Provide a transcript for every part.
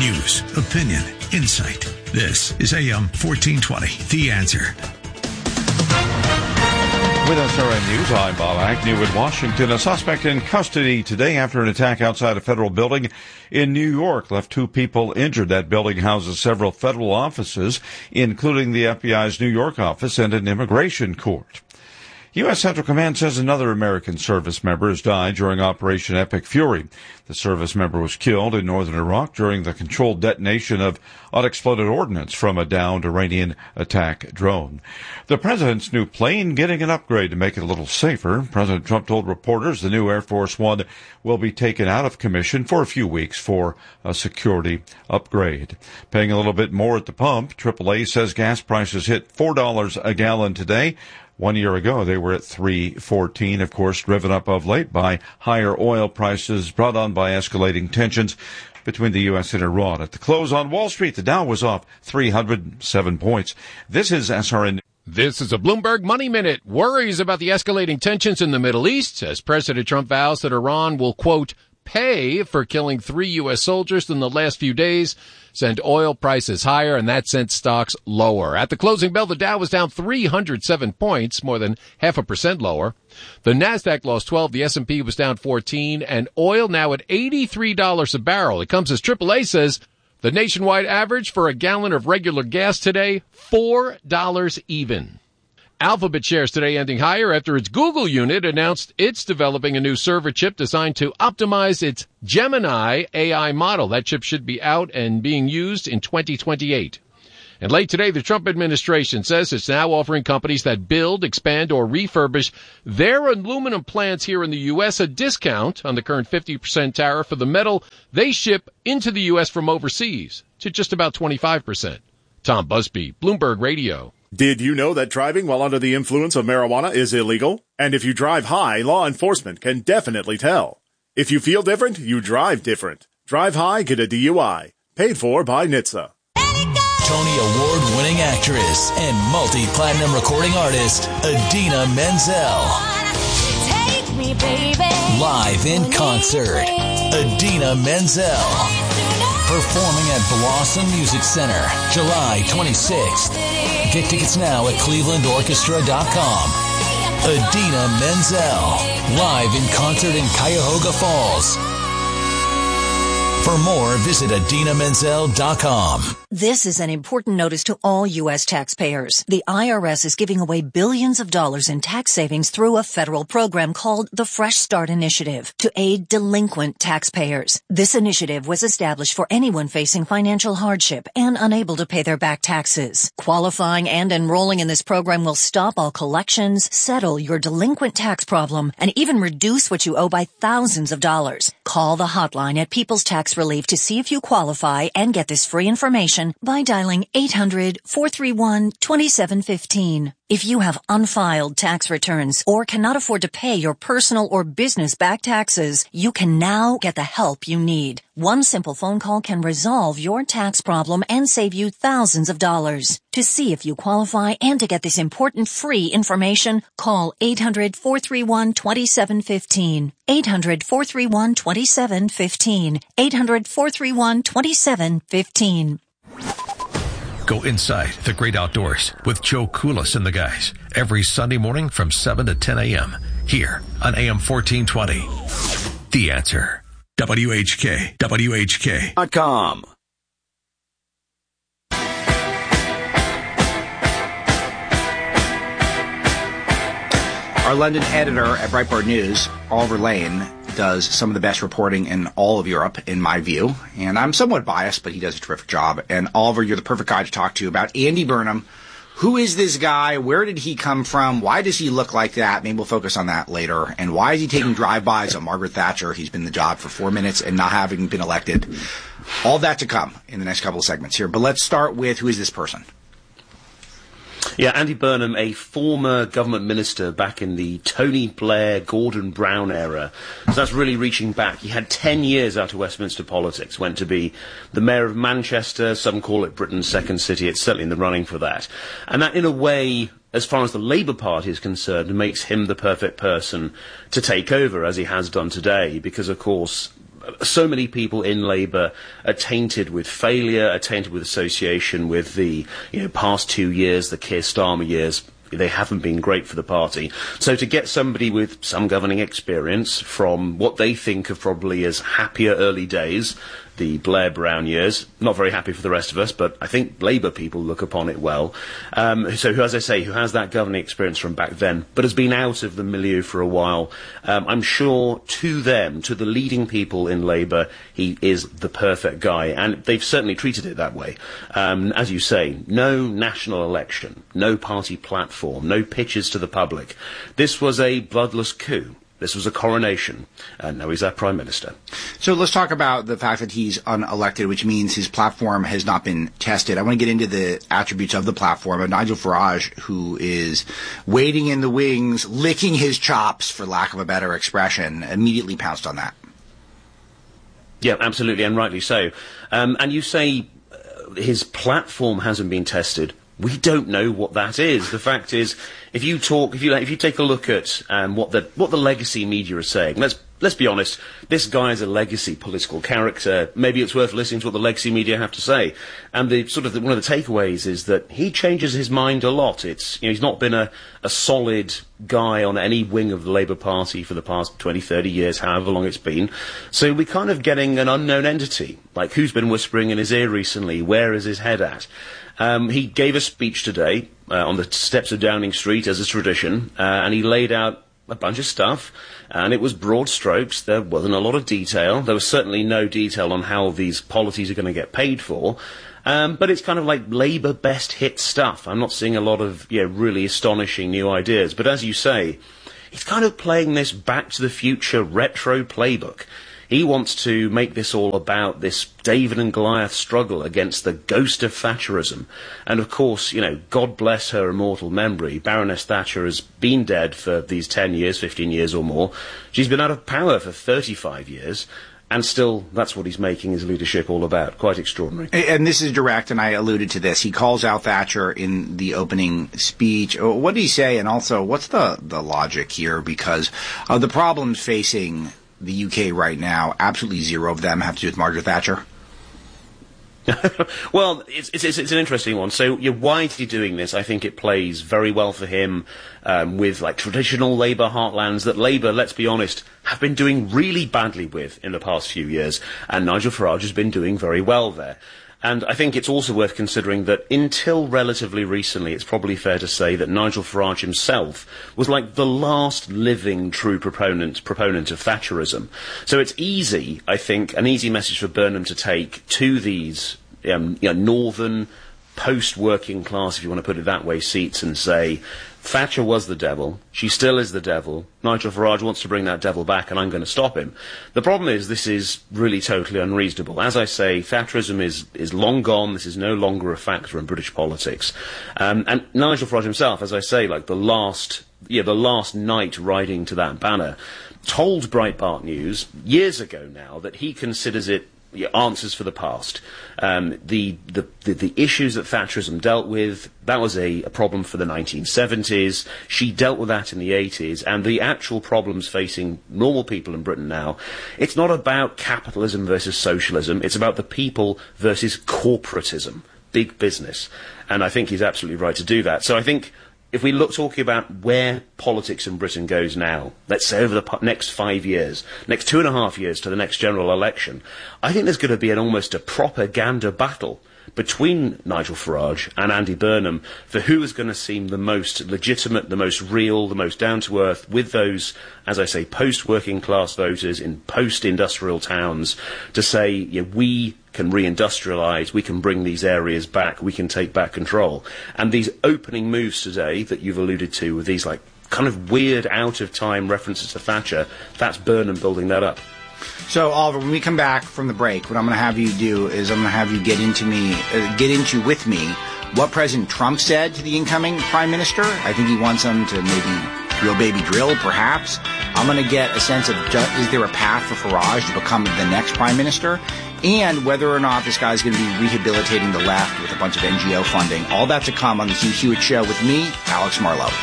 News, opinion, insight. This is AM 1420, The Answer. With SRN News, I'm Bob Agnew in Washington. A suspect in custody today after an attack outside a federal building in New York left 2 people injured. That building houses several federal offices, including the FBI's New York office and an immigration court. U.S. Central Command says another American service member has died during Operation Epic Fury. The service member was killed in northern Iraq during the controlled detonation of unexploded ordnance from a downed Iranian attack drone. The president's new plane getting an upgrade to make it a little safer. President Trump told reporters the new Air Force One will be taken out of commission for a few weeks for a security upgrade. Paying a little bit more at the pump, AAA says gas prices hit $4 a gallon today. 1 year ago, they were at $3.14, of course, driven up of late by higher oil prices brought on by escalating tensions between the U.S. and Iran. At the close on Wall Street, the Dow was off 307 points. This is SRN. This is a Bloomberg Money Minute. Worries about the escalating tensions in the Middle East as President Trump vows that Iran will, quote, pay for killing 3 U.S. soldiers in the last few days, sent oil prices higher, and that sent stocks lower. At the closing bell, the Dow was down 307 points, more than 0.5% lower. The Nasdaq lost 12, the S&P was down 14, and oil now at $83 a barrel. It comes as AAA says the nationwide average for a gallon of regular gas today, $4 even. Alphabet shares today ending higher after its Google unit announced it's developing a new server chip designed to optimize its Gemini AI model. That chip should be out and being used in 2028. And late today, the Trump administration says it's now offering companies that build, expand, or refurbish their aluminum plants here in the U.S. a discount on the current 50% tariff for the metal they ship into the U.S. from overseas to just about 25%. Tom Busby, Bloomberg Radio. Did you know that driving while under the influence of marijuana is illegal? And if you drive high, law enforcement can definitely tell. If you feel different, you drive different. Drive high, get a DUI. Paid for by NHTSA. Tony Award-winning actress and multi-platinum recording artist, Idina Menzel. Take me, baby. Live in concert, Idina Menzel. Performing at Blossom Music Center, July 26th. Get tickets now at clevelandorchestra.com. Idina Menzel, live in concert in Cuyahoga Falls. For more, visit IdinaMenzel.com. This is an important notice to all U.S. taxpayers. The IRS is giving away billions of dollars in tax savings through a federal program called the Fresh Start Initiative to aid delinquent taxpayers. This initiative was established for anyone facing financial hardship and unable to pay their back taxes. Qualifying and enrolling in this program will stop all collections, settle your delinquent tax problem, and even reduce what you owe by thousands of dollars. Call the hotline at People's Tax Relief to see if you qualify and get this free information by dialing 800-431-2715. If you have unfiled tax returns or cannot afford to pay your personal or business back taxes, you can now get the help you need. One simple phone call can resolve your tax problem and save you thousands of dollars. To see if you qualify and to get this important free information, call 800-431-2715. 800-431-2715. 800-431-2715. Go inside the great outdoors with Joe Koulis and the guys every Sunday morning from 7 to 10 a.m. here on AM 1420. The Answer. WHK. WHK.com. Our London editor at Breitbart News, Oliver Lane, does some of the best reporting in all of Europe, in my view. And I'm somewhat biased, but he does a terrific job. And Oliver, you're the perfect guy to talk to about Andy Burnham. Who is this guy? Where did he come from? Why does he look like that? Maybe we'll focus on that later. And why is he taking drive-bys on Margaret Thatcher? He's been in the job for 4 minutes and not having been elected. All that to come in the next couple of segments here. But let's start with, who is this person? Yeah, Andy Burnham, a former government minister back in the Tony Blair, Gordon Brown era. So that's really reaching back. He had 10 years out of Westminster politics, went to be the mayor of Manchester. Some call it Britain's second city. It's certainly in the running for that. And that, in a way, as far as the Labour Party is concerned, makes him the perfect person to take over, as he has done today, because, of course, so many people in Labour are tainted with failure, are tainted with association with the past 2 years, the Keir Starmer years. They haven't been great for the party. So to get somebody with some governing experience from what they think of probably as happier early days, the Blair-Brown years, not very happy for the rest of us, but I think Labour people look upon it well. So who, as I say, who has that governing experience from back then, but has been out of the milieu for a while, I'm sure to them, to the leading people in Labour, he is the perfect guy. And they've certainly treated it that way. As you say, no national election, no party platform, no pitches to the public. This was a bloodless coup. This was a coronation, and now he's our Prime Minister. So let's talk about the fact that he's unelected, which means his platform has not been tested. I want to get into the attributes of the platform. Nigel Farage, who is waiting in the wings, licking his chops, for lack of a better expression, immediately pounced on that. Yeah, absolutely, and rightly so. And you say his platform hasn't been tested. We don't know what that is. The fact is, if you take a look at what the legacy media are saying, let's be honest, this guy is a legacy political character. Maybe it's worth listening to what the legacy media have to say. And one of the takeaways is that he changes his mind a lot. He's not been a solid guy on any wing of the Labour Party for the past 20, 30 years, however long it's been. So we're kind of getting an unknown entity, like who's been whispering in his ear recently, where is his head at? He gave a speech today on the steps of Downing Street, as is tradition, and he laid out a bunch of stuff, and it was broad strokes. There wasn't a lot of detail. There was certainly no detail on how these policies are going to get paid for. But it's kind of like Labour best hit stuff. I'm not seeing a lot of really astonishing new ideas. But as you say, he's kind of playing this Back to the Future retro playbook. He wants to make this all about this David and Goliath struggle against the ghost of Thatcherism. And of course, God bless her immortal memory, Baroness Thatcher has been dead for these 10 years, 15 years or more. She's been out of power for 35 years. And still, that's what he's making his leadership all about. Quite extraordinary. And this is direct, and I alluded to this. He calls out Thatcher in the opening speech. What did he say? And also, what's the logic here? Because the problems facing the UK right now, absolutely zero of them have to do with Margaret Thatcher. Well, it's an interesting one. So, why is he doing this? I think it plays very well for him with traditional Labour heartlands that Labour, let's be honest, have been doing really badly with in the past few years, and Nigel Farage has been doing very well there. And I think it's also worth considering that until relatively recently, it's probably fair to say that Nigel Farage himself was like the last living true proponent of Thatcherism. So it's easy, I think, an easy message for Burnham to take to these northern, post-working class, if you want to put it that way, seats and say, Thatcher was the devil, she still is the devil, Nigel Farage wants to bring that devil back and I'm going to stop him. The problem is this is really totally unreasonable. As I say, Thatcherism is long gone, this is no longer a factor in British politics. And Nigel Farage himself, as I say, the last knight riding to that banner, told Breitbart News years ago now that he considers it answers for the past. The issues that Thatcherism dealt with, that was a problem for the 1970s. She dealt with that in the 80s. And the actual problems facing normal people in Britain now, it's not about capitalism versus socialism. It's about the people versus corporatism, big business. And I think he's absolutely right to do that. So I think if we look talking about where politics in Britain goes now, let's say over the next 5 years, next 2.5 years to the next general election, I think there's going to be almost a propaganda battle between Nigel Farage and Andy Burnham for who is going to seem the most legitimate, the most real, the most down-to-earth with those, as I say, post-working class voters in post-industrial towns to say, we can reindustrialise, we can bring these areas back, we can take back control. And these opening moves today that you've alluded to with these kind of weird out-of-time references to Thatcher, that's Burnham building that up. So, Oliver, when we come back from the break, what I'm going to have you do is I'm going to have you get into with me what President Trump said to the incoming Prime Minister. I think he wants him to maybe drill baby drill, perhaps. I'm going to get a sense of is there a path for Farage to become the next Prime Minister? And whether or not this guy's going to be rehabilitating the left with a bunch of NGO funding. All that to come on the Hugh Hewitt Show with me, Alex Marlowe.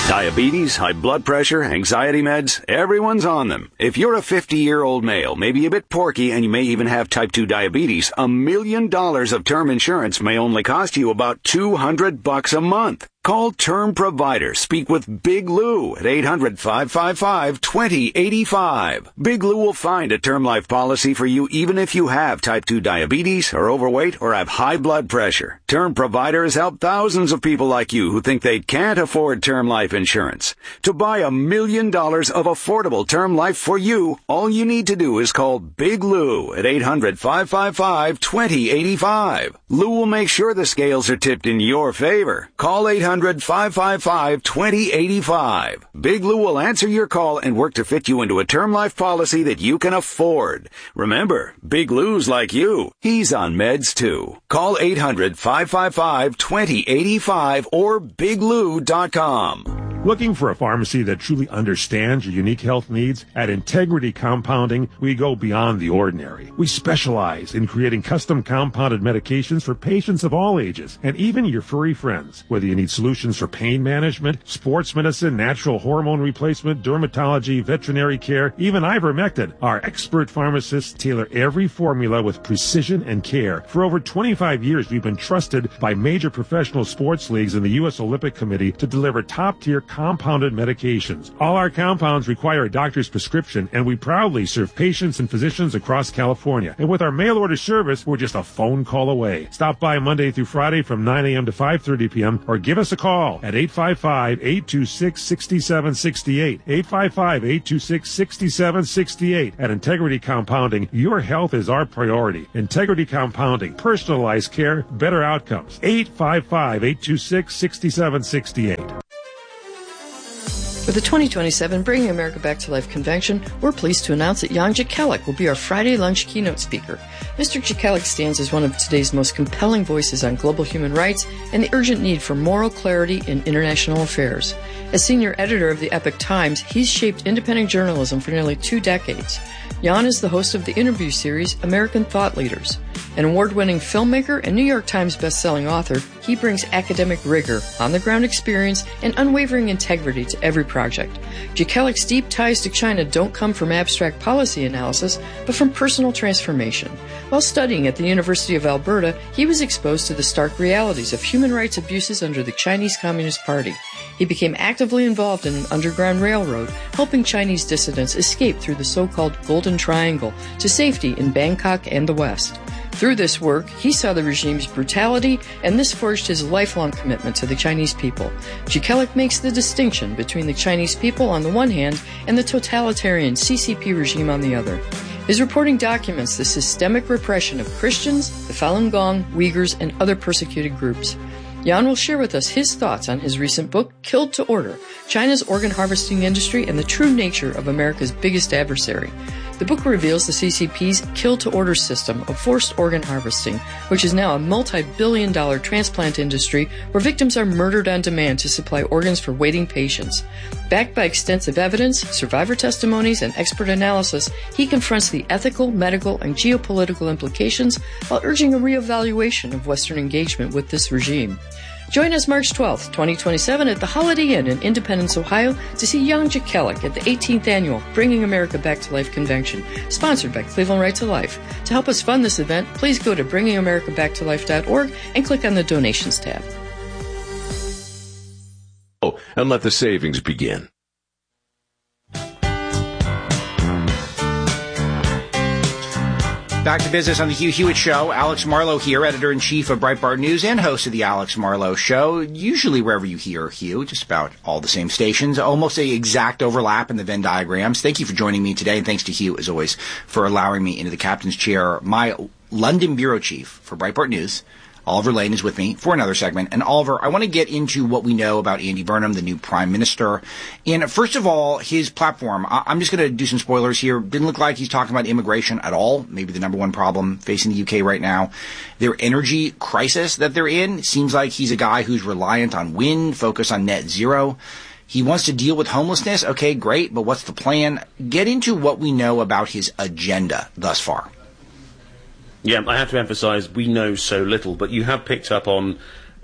Diabetes, high blood pressure, anxiety meds, everyone's on them. If you're a 50-year-old male, maybe a bit porky, and you may even have type 2 diabetes, $1 million of term insurance may only cost you about $200 a month. Call Term Provider. Speak with Big Lou at 800-555-2085. Big Lou will find a term life policy for you even if you have type 2 diabetes, are overweight, or have high blood pressure. Term Provider has helped thousands of people like you who think they can't afford term life insurance. To buy $1 million of affordable term life for you, all you need to do is call Big Lou at 800-555-2085. Lou will make sure the scales are tipped in your favor. Call 800-555-2085. Big Lou will answer your call and work to fit you into a term life policy that you can afford. Remember, Big Lou's like you. He's on meds too. Call 800-555-2085 or biglou.com. Looking for a pharmacy that truly understands your unique health needs? At Integrity Compounding, we go beyond the ordinary. We specialize in creating custom compounded medications for patients of all ages, and even your furry friends. Whether you need solutions for pain management, sports medicine, natural hormone replacement, dermatology, veterinary care, even ivermectin, our expert pharmacists tailor every formula with precision and care. For over 25 years, we've been trusted by major professional sports leagues and the U.S. Olympic Committee to deliver top-tier compounded medications. All our compounds require a doctor's prescription, and we proudly serve patients and physicians across California. And with our mail-order service, we're just a phone call away. Stop by Monday through Friday from 9 a.m. to 5:30 p.m. or give us a call at 855-826-6768. 855-826-6768. At Integrity Compounding, your health is our priority. Integrity Compounding, personalized care, better outcomes. 855-826-6768. For the 2027 Bringing America Back to Life convention, we're pleased to announce that Jan Jekielek will be our Friday lunch keynote speaker. Mr. Jekielek stands as one of today's most compelling voices on global human rights and the urgent need for moral clarity in international affairs. As senior editor of the Epoch Times, he's shaped independent journalism for nearly 2 decades. Jan is the host of the interview series American Thought Leaders. An award-winning filmmaker and New York Times best-selling author, he brings academic rigor, on-the-ground experience, and unwavering integrity to every project. Jekielek's deep ties to China don't come from abstract policy analysis, but from personal transformation. While studying at the University of Alberta, he was exposed to the stark realities of human rights abuses under the Chinese Communist Party. He became actively involved in an underground railroad, helping Chinese dissidents escape through the so-called Golden Triangle to safety in Bangkok and the West. Through this work, he saw the regime's brutality, and this forged his lifelong commitment to the Chinese people. Jekielek makes the distinction between the Chinese people on the one hand and the totalitarian CCP regime on the other. His reporting documents the systemic repression of Christians, the Falun Gong, Uyghurs, and other persecuted groups. Jan will share with us his thoughts on his recent book, Killed to Order, China's Organ Harvesting Industry and the True Nature of America's Biggest Adversary. The book reveals the CCP's kill-to-order system of forced organ harvesting, which is now a multi-billion-dollar transplant industry where victims are murdered on demand to supply organs for waiting patients. Backed by extensive evidence, survivor testimonies, and expert analysis, he confronts the ethical, medical, and geopolitical implications while urging a reevaluation of Western engagement with this regime. Join us March 12th, 2027 at the Holiday Inn in Independence, Ohio to see Jan Jekielek at the 18th Annual Bringing America Back to Life Convention, sponsored by Cleveland Right to Life. To help us fund this event, please go to bringingamericabacktolife.org and click on the Donations tab. Oh, and let the savings begin. Back to business on the Hugh Hewitt Show. Alex Marlowe here, editor-in-chief of Breitbart News and host of the Alex Marlowe Show. Usually wherever you hear Hugh, just about all the same stations. Almost an exact overlap in the Venn diagrams. Thank you for joining me today, and thanks to Hugh, as always, for allowing me into the captain's chair. My London bureau chief for Breitbart News, Oliver Lane, is with me for another segment. And Oliver, I want to get into what we know about Andy Burnham, the new prime minister. And first of all, his platform. I'm just going to do some spoilers here. Didn't look like he's talking about immigration at all. Maybe the number one problem facing the UK right now. Their energy crisis that they're in. Seems like he's a guy who's reliant on wind, focused on net zero. He wants to deal with homelessness. Okay, great. But what's the plan? Get into what we know about his agenda thus far. Yeah, I have to emphasise we know so little, but you have picked up on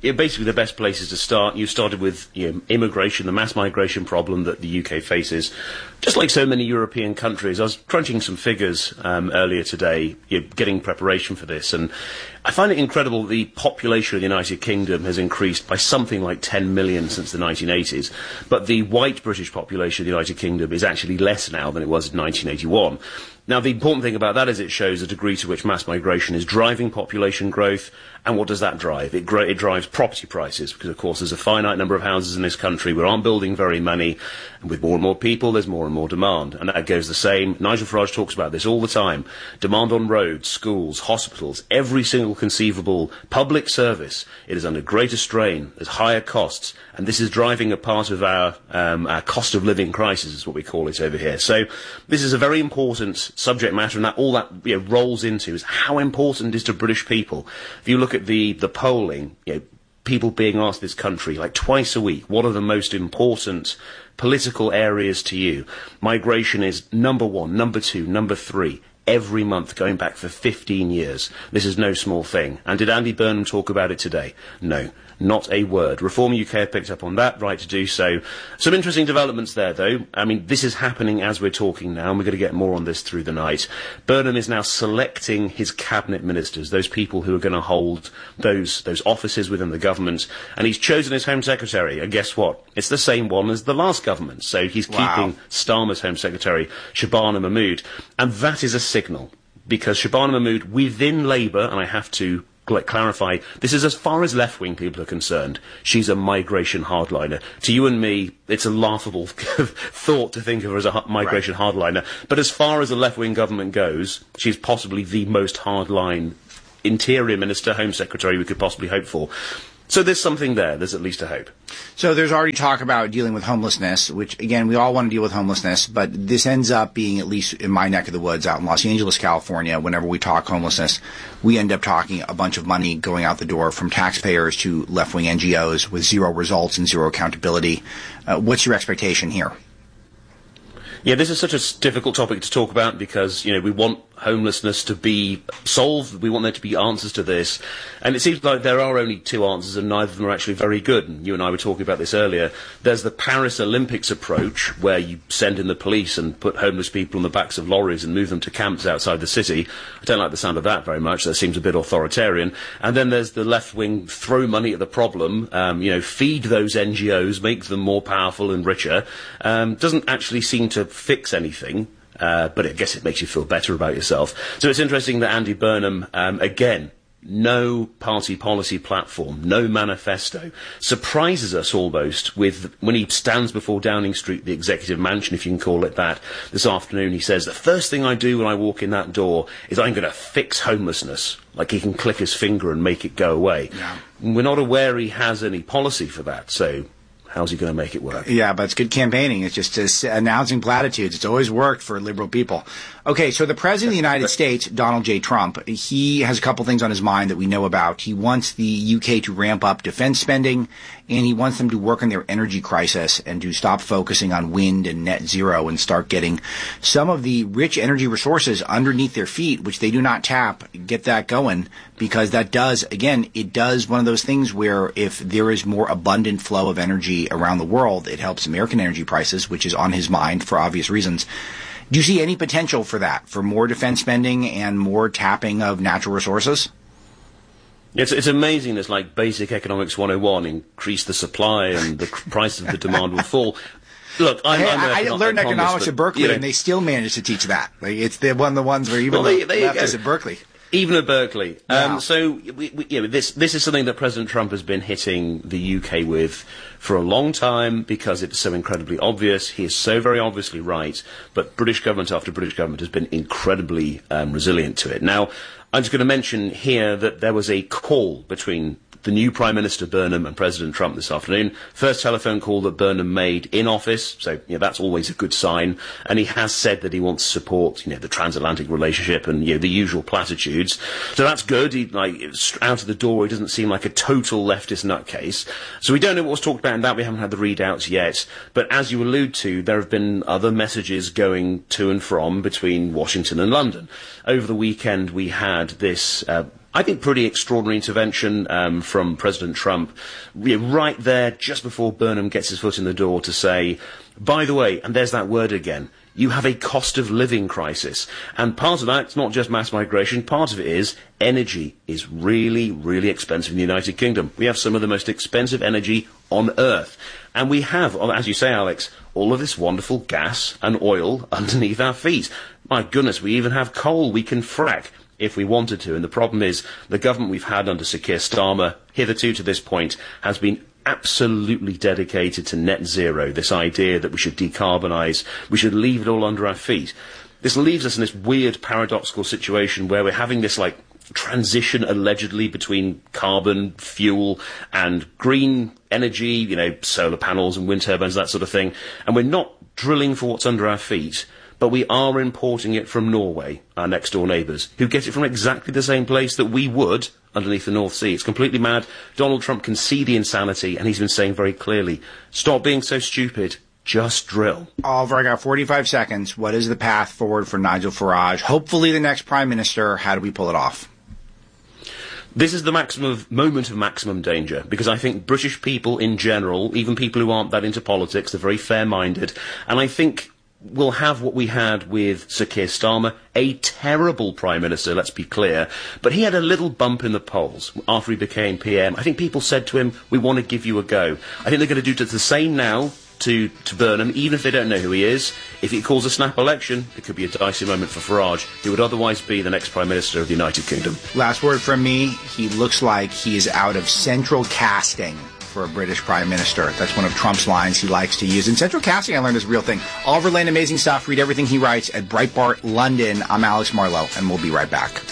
basically the best places to start. You started with immigration, the mass migration problem that the UK faces. Just like so many European countries, I was crunching some figures earlier today, getting preparation for this, and I find it incredible the population of the United Kingdom has increased by something like 10 million since the 1980s, but the white British population of the United Kingdom is actually less now than it was in 1981. Now, the important thing about that is it shows the degree to which mass migration is driving population growth. And what does that drive? It drives property prices, because, of course, there's a finite number of houses in this country. We aren't building very many. And with more and more people, there's more and more demand. And that goes the same. Nigel Farage talks about this all the time. Demand on roads, schools, hospitals, every single conceivable public service. It is under greater strain. There's higher costs. And this is driving a part of our cost of living crisis, is what we call it over here. So this is a very important subject matter, and that all that rolls into is how important it is to British people. If you look at the polling, people being asked this country like twice a week, what are the most important political areas to you? Migration is number 1, number 2, number 3. Every month going back for 15 years. This is no small thing. And did Andy Burnham talk about it today? No, not a word. Reform UK have picked up on that, right to do so. Some interesting developments there, though. I mean, this is happening as we're talking now, and we're going to get more on this through the night. Burnham is now selecting his cabinet ministers, those people who are going to hold those offices within the government, and he's chosen his Home Secretary, and guess what? It's the same one as the last government, so he's keeping Starmer's Home Secretary, Shabana Mahmood, and that is a signal, because Shabana Mahmood within Labour, and I have to clarify, this is as far as left-wing people are concerned, she's a migration hardliner. To you and me, it's a laughable thought to think of her as a migration hardliner, but as far as the left-wing government goes, she's possibly the most hardline Interior Minister, Home Secretary we could possibly hope for. So there's something there. There's at least a hope. So there's already talk about dealing with homelessness, which, again, we all want to deal with homelessness, but this ends up being, at least in my neck of the woods out in Los Angeles, California, whenever we talk homelessness, we end up talking a bunch of money going out the door from taxpayers to left-wing NGOs with zero results and zero accountability. What's your expectation here? Yeah, this is such a difficult topic to talk about because, we want homelessness to be solved. We want there to be answers to this. And it seems like there are only 2 answers, and neither of them are actually very good. And you and I were talking about this earlier. There's the Paris Olympics approach, where you send in the police and put homeless people on the backs of lorries and move them to camps outside the city. I don't like the sound of that very much. That seems a bit authoritarian. And then there's the left wing throw money at the problem, feed those NGOs, make them more powerful and richer. Doesn't actually seem to fix anything. But I guess it makes you feel better about yourself. So it's interesting that Andy Burnham, again, no party policy platform, no manifesto, surprises us almost with, when he stands before Downing Street, the executive mansion, if you can call it that, this afternoon, he says, the first thing I do when I walk in that door is I'm going to fix homelessness. Like he can click his finger and make it go away. Yeah. We're not aware he has any policy for that, so how's he going to make it work? Yeah, but it's good campaigning. It's just announcing platitudes. It's always worked for liberal people. Okay, so the President of the United States, Donald J. Trump, he has a couple things on his mind that we know about. He wants the UK to ramp up defense spending, and he wants them to work on their energy crisis and to stop focusing on wind and net zero and start getting some of the rich energy resources underneath their feet, which they do not tap, get that going, because that does, again, it does one of those things where if there is more abundant flow of energy around the world, it helps American energy prices, which is on his mind for obvious reasons. Do you see any potential for that, for more defense spending and more tapping of natural resources? It's amazing. It's like basic economics 101, increase the supply and the price of the demand will fall. Look, I learned economics at Berkeley, and they still managed to teach that. Like, it's one of the ones where even the leftists at Berkeley. Even at Berkeley. Wow. So this is something that President Trump has been hitting the UK with for a long time because it's so incredibly obvious. He is so very obviously right, but British government after British government has been incredibly resilient to it. Now, I'm just going to mention here that there was a call between the new Prime Minister Burnham and President Trump this afternoon. First telephone call that Burnham made in office, so that's always a good sign. And he has said that he wants to support the transatlantic relationship and the usual platitudes. So that's good. He out of the door. He doesn't seem like a total leftist nutcase. So we don't know what was talked about in that. We haven't had the readouts yet. But as you allude to, there have been other messages going to and from between Washington and London. Over the weekend, we had this I think pretty extraordinary intervention from President Trump, right there just before Burnham gets his foot in the door to say, by the way, and there's that word again, you have a cost of living crisis. And part of that, it's not just mass migration, part of it is energy is really, really expensive in the United Kingdom. We have some of the most expensive energy on earth. And we have, as you say, Alex, all of this wonderful gas and oil underneath our feet. My goodness, we even have coal we can frack if we wanted to. And the problem is the government we've had under Sir Keir Starmer, hitherto to this point, has been absolutely dedicated to net zero, this idea that we should decarbonise, we should leave it all under our feet. This leaves us in this weird paradoxical situation where we're having this, like, transition allegedly between carbon, fuel and green energy, solar panels and wind turbines, that sort of thing, and we're not drilling for what's under our feet, but we are importing it from Norway, our next door neighbours, who get it from exactly the same place that we would underneath the North Sea. It's completely mad. Donald Trump can see the insanity, and he's been saying very clearly, stop being so stupid, just drill. Oliver, I got 45 seconds. What is the path forward for Nigel Farage? Hopefully the next Prime Minister. How do we pull it off? This is the moment of maximum danger, because I think British people in general, even people who aren't that into politics, they're very fair-minded, and I think we'll have what we had with Sir Keir Starmer, a terrible Prime Minister, let's be clear, but he had a little bump in the polls after he became PM. I think people said to him, we want to give you a go. I think they're going to do the same now to Burnham, even if they don't know who he is. If he calls a snap election, it could be a dicey moment for Farage, who would otherwise be the next Prime Minister of the United Kingdom. Last word from me, he looks like he is out of central casting for a British Prime Minister. That's one of Trump's lines he likes to use. And central casting, I learned, is a real thing. Oliver Lane, amazing stuff. Read everything he writes at Breitbart London. I'm Alex Marlowe, and we'll be right back.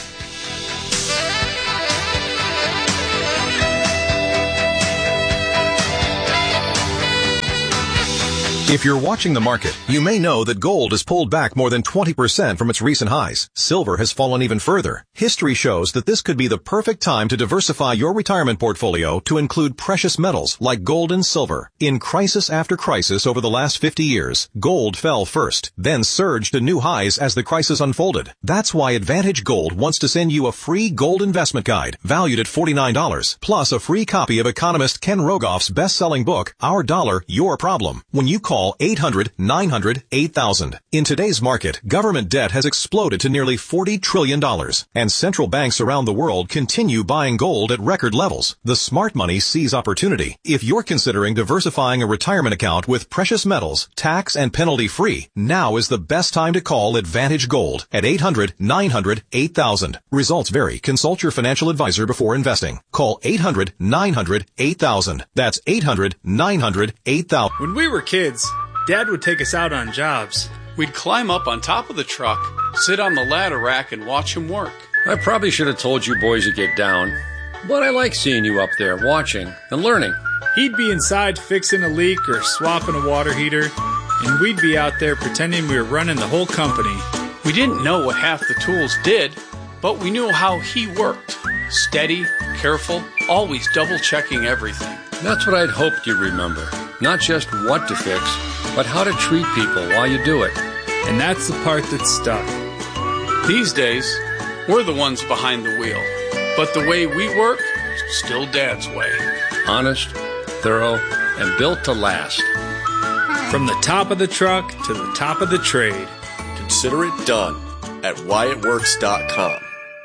If you're watching the market, you may know that gold has pulled back more than 20% from its recent highs. Silver has fallen even further. History shows that this could be the perfect time to diversify your retirement portfolio to include precious metals like gold and silver. In crisis after crisis over the last 50 years, gold fell first, then surged to new highs as the crisis unfolded. That's why Advantage Gold wants to send you a free gold investment guide valued at $49, plus a free copy of economist Ken Rogoff's best-selling book, Our Dollar, Your Problem, when you call 800-900-8000. In today's market, government debt has exploded to nearly $40 trillion, and central banks around the world continue buying gold at record levels. The smart money sees opportunity. If you're considering diversifying a retirement account with precious metals, tax and penalty free, now is the best time to call Advantage Gold at 800-900-8000. Results vary. Consult your financial advisor before investing. Call 800-900-8000. That's 800-900-8000. When we were kids, Dad would take us out on jobs. We'd climb up on top of the truck, sit on the ladder rack, and watch him work. I probably should have told you boys to get down, but I like seeing you up there watching and learning. He'd be inside fixing a leak or swapping a water heater, and we'd be out there pretending we were running the whole company. We didn't know what half the tools did, but we knew how he worked. Steady, careful, always double-checking everything. That's what I'd hoped you'd remember. Not just what to fix, but how to treat people while you do it. And that's the part that stuck. These days, we're the ones behind the wheel. But the way we work, still Dad's way. Honest, thorough, and built to last. From the top of the truck to the top of the trade. Consider it done at WhyItWorks.com.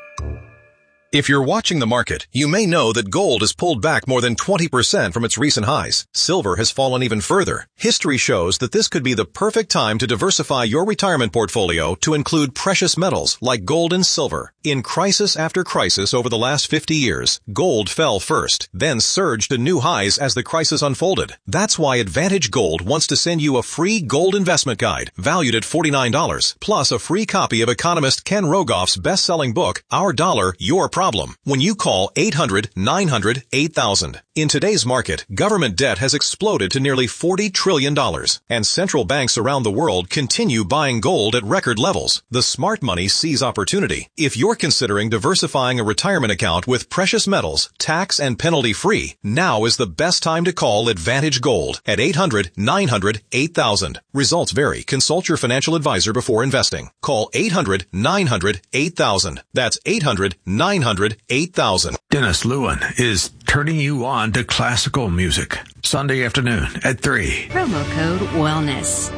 If you're watching the market, you may know that gold has pulled back more than 20% from its recent highs. Silver has fallen even further. History shows that this could be the perfect time to diversify your retirement portfolio to include precious metals like gold and silver. In crisis after crisis over the last 50 years, gold fell first, then surged to new highs as the crisis unfolded. That's why Advantage Gold wants to send you a free gold investment guide valued at $49, plus a free copy of economist Ken Rogoff's best-selling book, Our Dollar, Your Problem, when you call 800-900-8000. In today's market, government debt has exploded to nearly $40 trillion, and central banks around the world continue buying gold at record levels. The smart money sees opportunity. If you're considering diversifying a retirement account with precious metals, tax and penalty-free, now is the best time to call Advantage Gold at 800-900-8000. Results vary. Consult your financial advisor before investing. Call 800-900-8000. That's 800-900-8000. Dennis Lewin is turning you on to classical music. Sunday afternoon at 3. Promo code WELLNESS.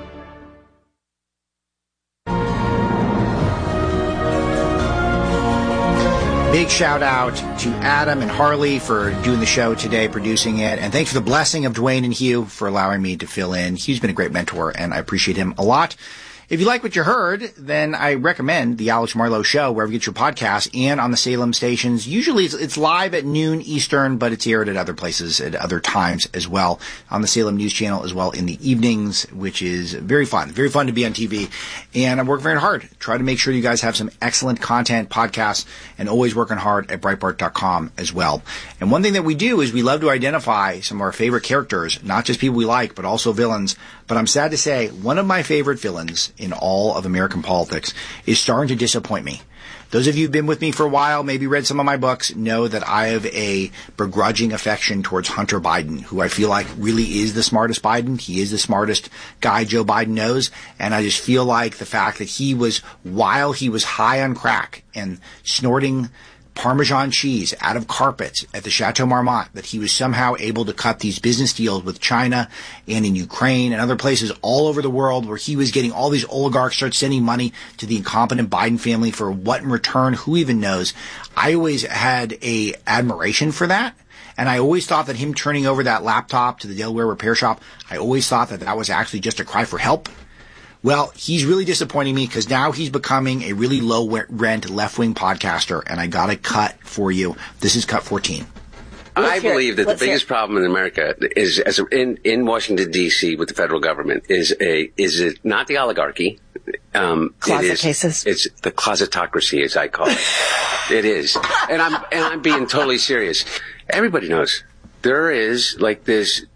Big shout out to Adam and Harley for doing the show today, producing it. And thanks for the blessing of Dwayne and Hugh for allowing me to fill in. Hugh's been a great mentor, and I appreciate him a lot. If you like what you heard, then I recommend the Alex Marlowe Show, wherever you get your podcasts, and on the Salem stations. Usually it's live at noon Eastern, but it's aired at other places at other times as well. On the Salem News Channel as well in the evenings, which is very fun. Very fun to be on TV. And I'm working very hard. Try to make sure you guys have some excellent content, podcasts, and always working hard at Breitbart.com as well. And one thing that we do is we love to identify some of our favorite characters, not just people we like, but also villains. But I'm sad to say, one of my favorite villains in all of American politics is starting to disappoint me. Those of you who've been with me for a while, maybe read some of my books, know that I have a begrudging affection towards Hunter Biden, who I feel like really is the smartest Biden. He is the smartest guy Joe Biden knows. And I just feel like the fact that he was, while he was high on crack and snorting Parmesan cheese out of carpets at the Chateau Marmont, that he was somehow able to cut these business deals with China and in Ukraine and other places all over the world, where he was getting all these oligarchs start sending money to the incompetent Biden family for what in return, who even knows. I always had a admiration for that. And I always thought that him turning over that laptop to the Delaware repair shop, I always thought that that was actually just a cry for help. Well, he's really disappointing me because now he's becoming a really low-rent left-wing podcaster, and I got a cut for you. This is cut 14. I believe that the biggest problem in America is, in Washington, D.C., with the federal government, is it not the oligarchy? Closet cases. It's the closetocracy, as I call it. It is. And I'm being totally serious. Everybody knows there is like this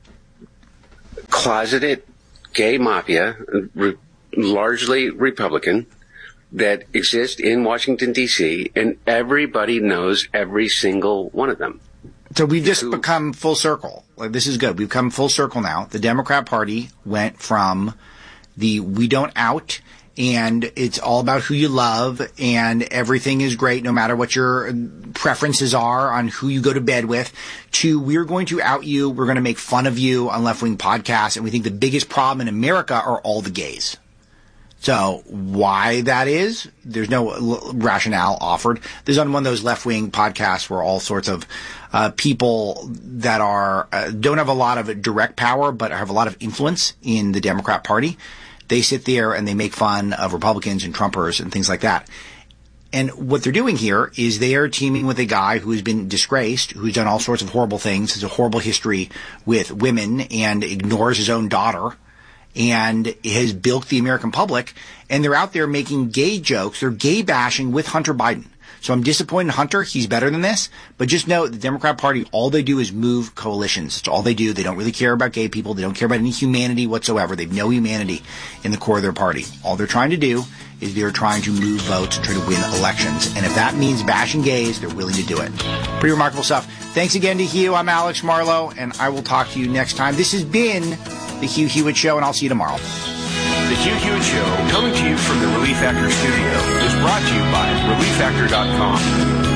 closeted gay mafia, largely Republican, that exist in Washington, D.C., and everybody knows every single one of them. So we've just become full circle. Like, this is good. We've come full circle now. The Democrat Party went from the we don't out, and it's all about who you love, and everything is great no matter what your preferences are on who you go to bed with, to we're going to out you, we're going to make fun of you on left-wing podcasts, and we think the biggest problem in America are all the gays. So why that is, there's no rationale offered. There's on one of those left-wing podcasts where all sorts of people that are don't have a lot of direct power but have a lot of influence in the Democrat Party. They sit there and they make fun of Republicans and Trumpers and things like that. And what they're doing here is they are teaming with a guy who has been disgraced, who's done all sorts of horrible things, has a horrible history with women and ignores his own daughter, and has bilked the American public. And they're out there making gay jokes. They're gay bashing with Hunter Biden. So I'm disappointed in Hunter. He's better than this. But just know the Democrat Party, all they do is move coalitions. That's all they do. They don't really care about gay people. They don't care about any humanity whatsoever. They have no humanity in the core of their party. All they're trying to do is they're trying to move votes and try to win elections. And if that means bashing gays, they're willing to do it. Pretty remarkable stuff. Thanks again to Hugh. I'm Alex Marlowe, and I will talk to you next time. This has been The Hugh Hewitt Show, and I'll see you tomorrow. The Hugh Hewitt Show, coming to you from the Relief Factor studio, is brought to you by ReliefFactor.com.